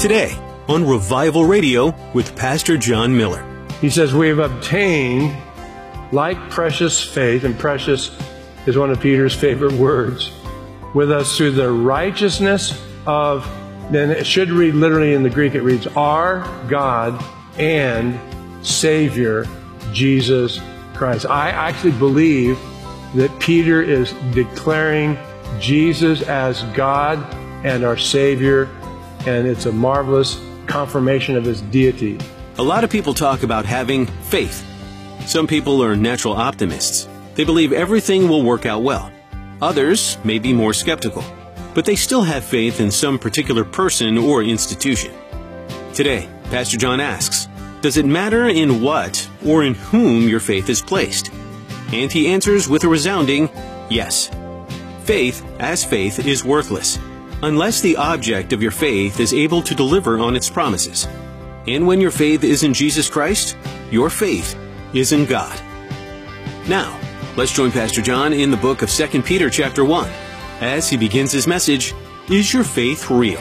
Today on Revival Radio with Pastor John Miller. He says, we have obtained like precious faith, and precious is one of Peter's favorite words, with us through the righteousness of, then it should read literally in the Greek, it reads, our God and Savior, Jesus Christ. I actually believe that Peter is declaring Jesus as God and our Savior, and it's a marvelous confirmation of his deity. A lot of people talk about having faith. Some people are natural optimists. They believe everything will work out well. Others may be more skeptical, but they still have faith in some particular person or institution. Today, Pastor John asks, does it matter in what or in whom your faith is placed? And he answers with a resounding yes. Faith, as faith, is worthless unless the object of your faith is able to deliver on its promises. And when your faith is in Jesus Christ, your faith is in God. Now, let's join Pastor John in the book of 2 Peter chapter 1 as he begins his message, Is Your Faith Real?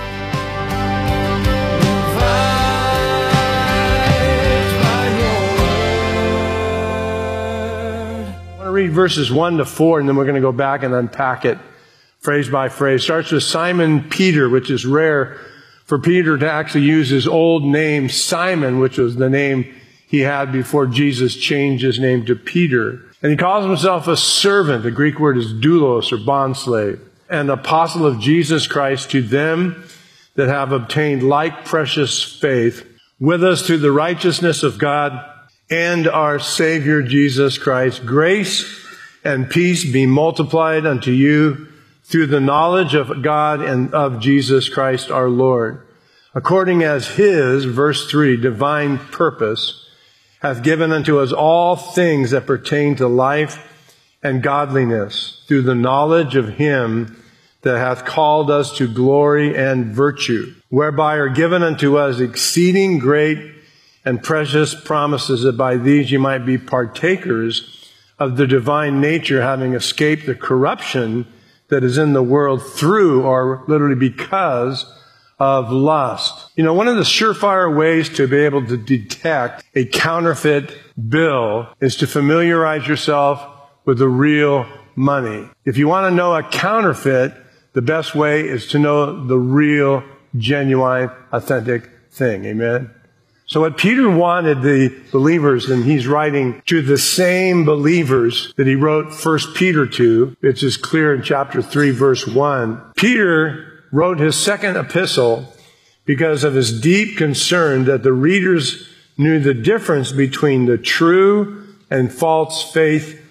I want to read verses 1 to 4, and then we're going to go back and unpack it phrase by phrase. Starts with Simon Peter, which is rare for Peter to actually use his old name, Simon, which was the name he had before Jesus changed his name to Peter. And he calls himself a servant. The Greek word is doulos, or bondslave. An apostle of Jesus Christ to them that have obtained like precious faith with us through the righteousness of God and our Savior Jesus Christ. Grace and peace be multiplied unto you through the knowledge of God and of Jesus Christ our Lord, according as his, verse 3, divine purpose hath given unto us all things that pertain to life and godliness, through the knowledge of him that hath called us to glory and virtue, whereby are given unto us exceeding great and precious promises, that by these ye might be partakers of the divine nature, having escaped the corruption that is in the world through, or literally because, of lust. You know, one of the surefire ways to be able to detect a counterfeit bill is to familiarize yourself with the real money. If you want to know a counterfeit, the best way is to know the real, genuine, authentic thing. Amen? So what Peter wanted the believers, and he's writing to the same believers that he wrote 1 Peter to, which is clear in chapter 3, verse 1. Peter wrote his second epistle because of his deep concern that the readers knew the difference between the true and false faith